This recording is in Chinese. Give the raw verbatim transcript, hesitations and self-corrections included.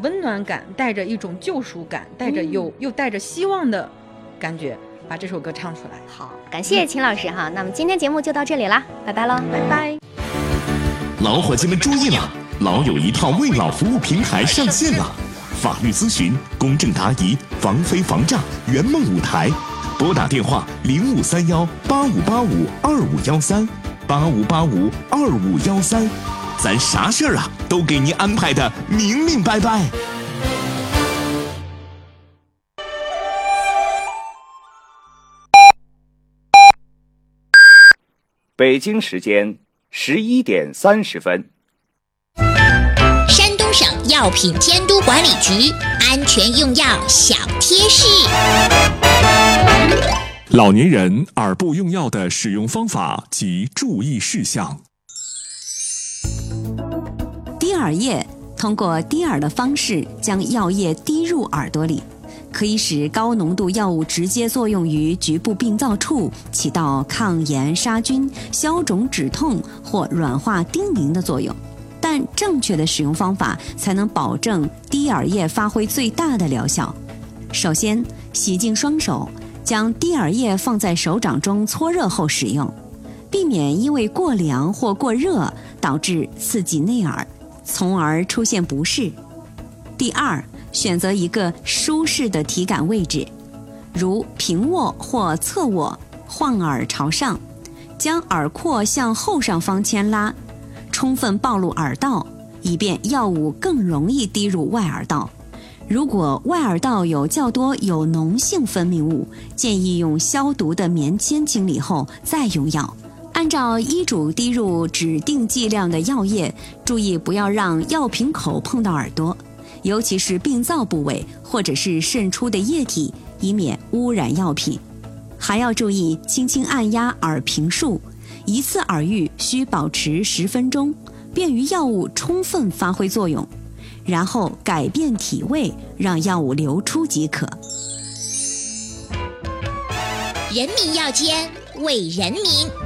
温暖感，带着一种救赎感，带着有、嗯、又带着希望的感觉，把这首歌唱出来。 好，感谢秦老师哈。那么今天节目就到这里啦，拜拜喽， 拜拜。 老伙计们注意了，老有一套为老服务平台上线了，法律咨询、公证答疑、防非防诈、圆梦舞台。拨打电话零五三幺八五八五二五幺三八五八五二五幺三，咱啥事儿啊都给您安排的明明白白。 北京时间十一点三十分。 山东省药品监督管理局安全用药小贴士。 老年人耳部用药的使用方法及注意事项。 滴耳液，通过滴耳的方式将药液滴入耳朵里，可以使高浓度药物直接作用于局部病灶处，起到抗炎杀菌、消肿止痛或软化叮咛的作用。但正确的使用方法才能保证滴耳液发挥最大的疗效。首先，洗净双手，将滴耳液放在手掌中搓热后使用，避免因为过凉或过热导致刺激内耳，从而出现不适。第二，选择一个舒适的体感位置，如平卧或侧卧，晃耳朝上，将耳廓向后上方牵拉，充分暴露耳道，以便药物更容易滴入外耳道。如果外耳道有较多有脓性分泌物，建议用消毒的棉签清理后再用药。按照医嘱滴入指定剂量的药液，注意不要让药瓶口碰到耳朵，尤其是病灶部位或者是渗出的液体，以免污染药品。还要注意轻轻按压耳屏数，一次耳浴需保持十分钟，便于药物充分发挥作用。然后改变体位，让药物流出即可。 人民药监为人民。